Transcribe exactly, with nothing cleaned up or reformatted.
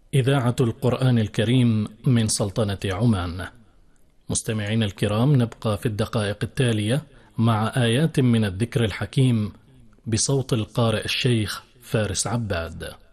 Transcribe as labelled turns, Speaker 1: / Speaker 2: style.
Speaker 1: إذاعة القرآن الكريم من سلطنة عمان. مستمعين الكرام، نبقى في الدقائق التالية مع آيات من الذكر الحكيم بصوت القارئ الشيخ فارس عباد.